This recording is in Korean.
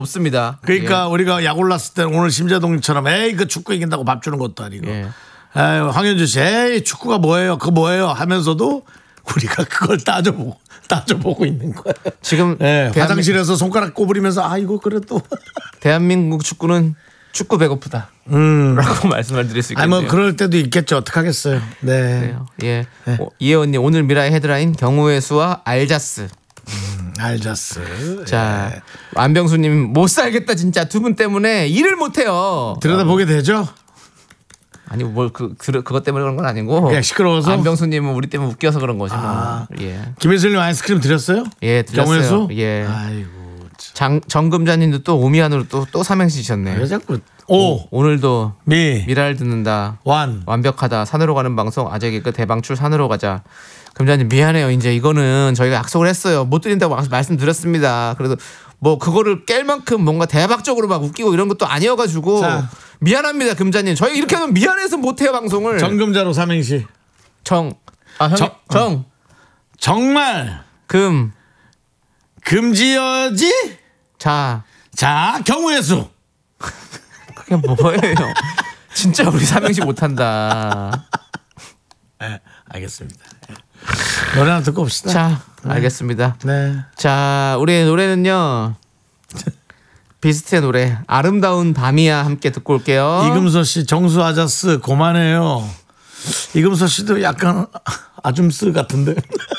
없습니다. 그러니까 우리가 약 올랐을 때 오늘 심재동처럼 에이 그 축구 이긴다고 밥 주는 것도 아니고 에이, 황현주 씨 에이 축구가 뭐예요 그거 뭐예요 하면서도 우리가 그걸 따져보고 있는 거예요. 지금 화장실에서 손가락 꼬부리면서 아 이거 그래도 대한민국 축구는 축구 배고프다. 라고 말씀을 드릴 수 있겠네요. 아니 뭐 그럴 때도 있겠죠. 어떡하겠어요. 네. 예. 이혜원님 오늘 미라의 헤드라인 경우의 수와 알자스. 알자스. 자, 안병수님 못 살겠다 진짜 두 분 때문에 일을 못 해요. 들여다보게 되죠. 아니 그것 때문에 그런 건 아니고 그냥 시끄러워서. 안병수님은 우리 때문에 웃겨서 그런 거지. 예. 김혜슬님 아이스크림 드렸어요? 예, 드렸어요. 경우의 수? 예. 아이고. 정금자님도 또 오미안으로 또 삼행시셨네. 왜 자꾸 오늘도 미라를 듣는다. 완벽하다. 산으로 가는 방송 아재 개그 대방출 산으로 가자. 금자님 미안해요. 이제 이거는 저희가 약속을 했어요. 못 드린다고 말씀드렸습니다. 그래도 뭐 그거를 깰 만큼 뭔가 대박적으로 막 웃기고 이런 것도 아니어가지고 자. 미안합니다. 금자님. 저희 이렇게 하면 미안해서 못해요 방송을. 정금자로 삼행시. 정말 금지어지? 자 경우의 수. 그게 뭐예요? 진짜 우리 삼행시 못한다. 네, 알겠습니다. 노래 하나 듣고 옵시다. 자, 알겠습니다. 네. 자, 우리의 노래는요. 비스트의 노래 아름다운 밤이야 함께 듣고 올게요. 이금서 씨 정수 아자스 고만해요. 이금서 씨도 약간 아줌스 같은데.